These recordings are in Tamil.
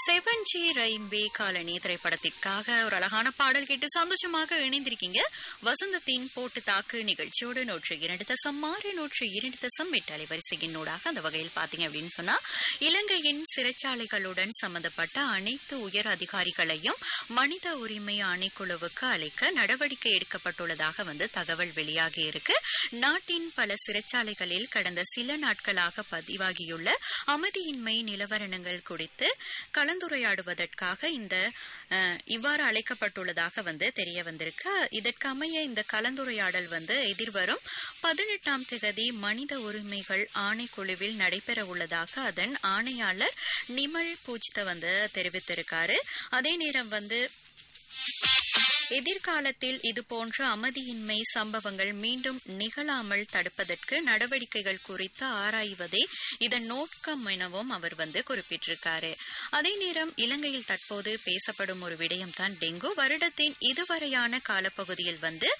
செவன்ஜி ரெயின்பே காலனி திரைப்படத்திற்காக ஒரு அழகான பாடல் கேட்டு சந்தோஷமாக இணைந்திருக்கீங்க. வசந்தத்தின் போட்டு தாக்கு நிகழ்ச்சியோடு 102.6 102.8 அலைவரிசையினூடாக அந்த வகையில் பாத்தீங்க அப்படின்னு சொன்னா, இலங்கையின் சிறைச்சாலைகளுடன் சம்பந்தப்பட்ட அனைத்து உயர் அதிகாரிகளையும் மனித உரிமை ஆணைக்குழுவுக்கு அழைக்க நடவடிக்கை எடுக்கப்பட்டுள்ளதாக தகவல் வெளியாகி இருக்கு. நாட்டின் பல சிறைச்சாலைகளில் கடந்த சில நாட்களாக பதிவாகியுள்ள அமைதியின்மை நிலவரங்கள் குறித்து கலந்துரையாடுவதற்காக இவ்வாறு அழைக்கப்பட்டுள்ளதாக தெரிய வந்திருக்கு. இதற்கமைய இந்த கலந்துரையாடல் எதிர்வரும் 18ஆம் தேதி மனித உரிமைகள் ஆணைக்குழுவில் நடைபெற உள்ளதாக அதன் ஆணையாளர் நிமல் பூஜ்த தெரிவித்திருக்காரு. அதே நேரம் எதிர்காலத்தில் இதுபோன்ற அமைதியின்மை சம்பவங்கள் மீண்டும் நிகழாமல் தடுப்பதற்கு நடவடிக்கைகள் குறித்து ஆராய்வதே இதன் நோக்கம் எனவும் அவர் குறிப்பிட்டிருக்காரு. அதே நேரம் இலங்கையில் தற்போது பேசப்படும் ஒரு விடயம்தான் டெங்கு. வருடத்தின் இதுவரையான காலப்பகுதியில்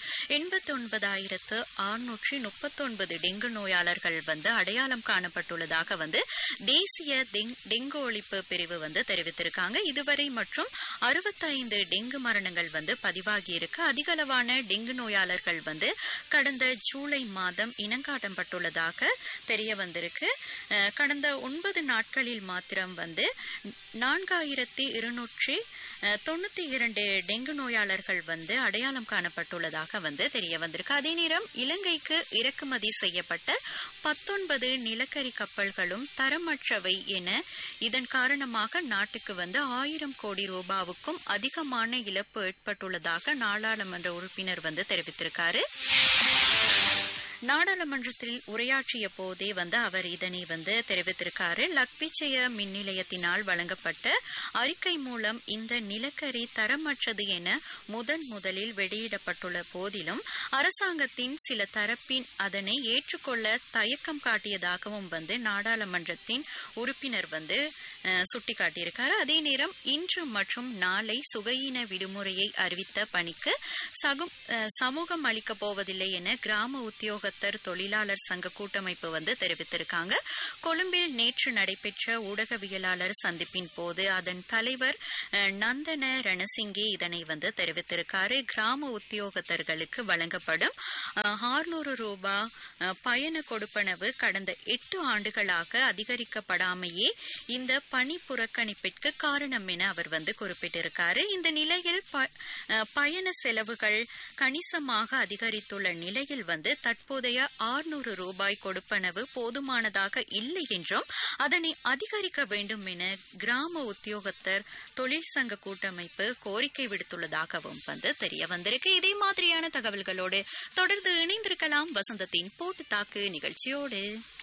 89,639 டெங்கு நோயாளர்கள் அடையாளம் காணப்பட்டுள்ளதாக தேசிய டெங்கு ஒழிப்பு பிரிவு தெரிவித்திருக்காங்க. இதுவரை மற்றும் 65 டெங்கு மரணங்கள் பதிவாகி இருக்கு. அதிகளவான டெங்கு நோயாளர்கள் கடந்த ஜூலை மாதம் இனங்காட்டப்பட்டுள்ளதாக தெரிய வந்திருக்கு. கடந்த 9 நாட்களில் மாத்திரம் 4292 டெங்கு நோயாளர்கள் அடையாளம் காணப்பட்டுள்ளதாக தெரிய வந்திருக்கு. அதே நேரம் இலங்கைக்கு இறக்குமதி செய்யப்பட்ட 19 நிலக்கரி கப்பல்களும் தரமற்றவை என இதன் காரணமாக நாட்டுக்கு 1000 கோடி ரூபாவுக்கும் அதிகமான இழப்பு ஏற்பட்டுள்ளதாக நாடாளுமன்ற உறுப்பினர் தெரிவித்திருக்காரு. நாடாளுமன்றத்தில் உரையாற்றிய போதே அவர் இதனை தெரிவித்திருக்காரு. லக்விச்சய மின் நிலையத்தினால் வழங்கப்பட்ட அறிக்கை மூலம் இந்த நிலக்கரி தரமற்றது என முதலில் வெளியிடப்பட்டுள்ள போதிலும் அரசாங்கத்தின் சில தரப்பின் அதனை ஏற்றுக்கொள்ள தயக்கம் காட்டியதாகவும் நாடாளுமன்றத்தின் உறுப்பினர் சுட்டிக்காட்டியிருக்காரு. அதே நேரம் இன்று மற்றும் நாளை சுகையின விடுமுறையை அறிவித்த பணிக்கு சமூகம் அளிக்கப் போவதில்லை என கிராம உத்தியோகத்தர் தொழிலாளர் சங்க கூட்டமைப்பு தெரிவித்திருக்காங்க. கொழும்பில் நேற்று நடைபெற்ற ஊடகவியலாளர் சந்திப்பின் போது அதன் தலைவர் நந்தன ரணசிங்கே இதனை தெரிவித்திருக்காரு. கிராம உத்தியோகத்தர்களுக்கு வழங்கப்படும் 600 ரூபாய் பயண கொடுப்பனவு கடந்த 8 ஆண்டுகளாக அதிகரிக்கப்படாமையே இந்த பணி புறக்கணிப்பிற்கு காரணம் என அவர் குறிப்பிட்டிருக்காரு. இந்த நிலையில் பயண செலவுகள் கணிசமாக அதிகரித்துள்ள நிலையில் தற்போதைய 600 ரூபாய் கொடுப்பனவு போதுமானதாக இல்லை என்றும் அதனை அதிகரிக்க வேண்டும் என கிராம உத்தியோகத்தர் தொழிற்சங்க கூட்டமைப்பு கோரிக்கை விடுத்துள்ளதாகவும் தெரிய வந்திருக்கு. இதே மாதிரியான தகவல்களோடு தொடர்ந்து இணைந்திருக்கலாம் வசந்தத்தின் போட்டு தாக்கு நிகழ்ச்சியோடு.